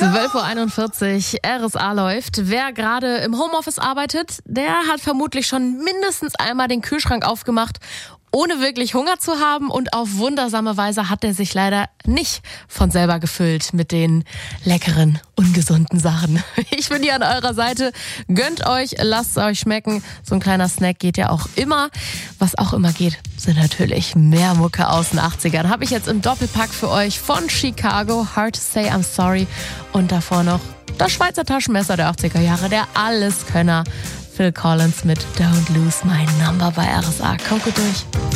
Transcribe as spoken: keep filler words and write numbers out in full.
zwölf Uhr einundvierzig, R S A läuft. Wer gerade im Homeoffice arbeitet, der hat vermutlich schon mindestens einmal den Kühlschrank aufgemacht, ohne wirklich Hunger zu haben. Und auf wundersame Weise hat er sich leider nicht von selber gefüllt mit den leckeren, ungesunden Sachen. Ich bin hier an eurer Seite. Gönnt euch, lasst es euch schmecken. So ein kleiner Snack geht ja auch immer. Was auch immer geht, sind natürlich mehr Mucke aus den achtzigern. Habe ich jetzt im Doppelpack für euch von Chicago, Hard to Say I'm Sorry. Und davor noch das Schweizer Taschenmesser der achtziger Jahre, der Alleskönner Phil Collins mit Don't Lose My Number bei R S A. Kommt gut durch.